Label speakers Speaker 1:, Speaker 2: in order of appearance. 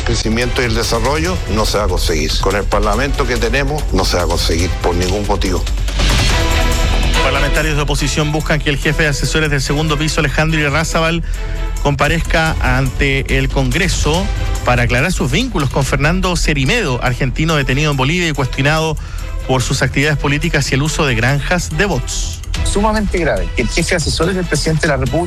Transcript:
Speaker 1: crecimiento y el desarrollo, no se va a conseguir. Con el Parlamento que tenemos, no se va a conseguir por ningún motivo.
Speaker 2: Parlamentarios de oposición buscan que el jefe de asesores del segundo piso, Alejandro Irarrázaval, comparezca ante el Congreso para aclarar sus vínculos con Fernando Cerimedo, argentino detenido en Bolivia y cuestionado por sus actividades políticas y el uso de granjas de bots.
Speaker 3: Sumamente grave que el jefe de asesores del presidente de la República